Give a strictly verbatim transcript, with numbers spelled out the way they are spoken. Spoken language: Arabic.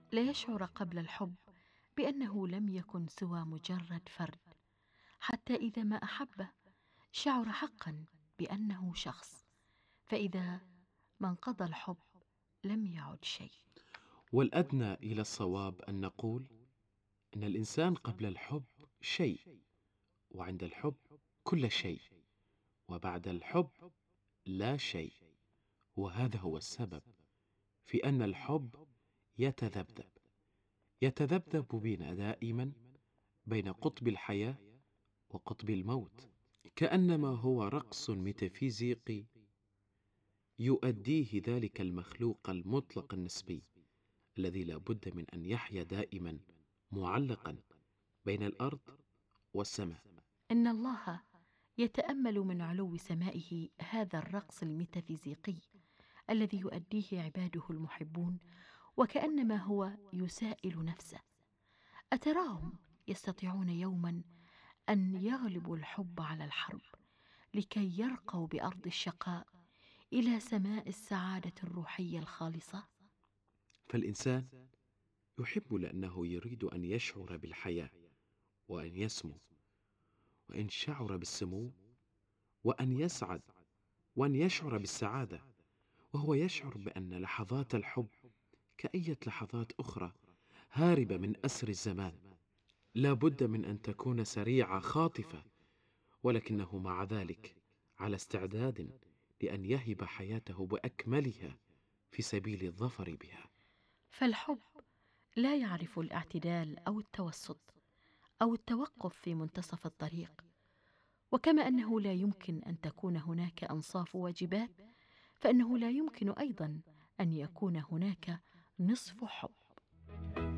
لا يشعر قبل الحب بأنه لم يكن سوى مجرد فرد، حتى إذا ما أحبه شعر حقا بأنه شخص، فإذا ما انقضى الحب لم يعد شيء. والأدنى إلى الصواب أن نقول إن الإنسان قبل الحب شيء، وعند الحب كل شيء، وبعد الحب لا شيء. وهذا هو السبب في أن الحب يتذبذب يتذبذب بين دائما بين قطب الحياة وقطب الموت، كأنما هو رقص ميتافيزيقي يؤديه ذلك المخلوق المطلق النسبي الذي لا بد من أن يحيا دائما معلقا بين الأرض والسماء. إن الله يتأمل من علو سمائه هذا الرقص الميتافيزيقي الذي يؤديه عباده المحبون، وكأنما هو يسائل نفسه: أتراهم يستطيعون يوما أن يغلبوا الحب على الحرب لكي يرقوا بأرض الشقاء إلى سماء السعادة الروحية الخالصة؟ فالإنسان يحب لأنه يريد أن يشعر بالحياة وأن يسمو، وإن شعر بالسمو وأن يسعد وأن يشعر بالسعادة، وهو يشعر بأن لحظات الحب كأية لحظات أخرى هاربة من أسر الزمان، لا بد من أن تكون سريعة خاطفة، ولكنه مع ذلك على استعداد لأن يهب حياته بأكملها في سبيل الظفر بها. فالحب لا يعرف الاعتدال أو التوسط أو التوقف في منتصف الطريق، وكما أنه لا يمكن أن تكون هناك أنصاف واجبات، فإنه لا يمكن أيضا أن يكون هناك نصف حب.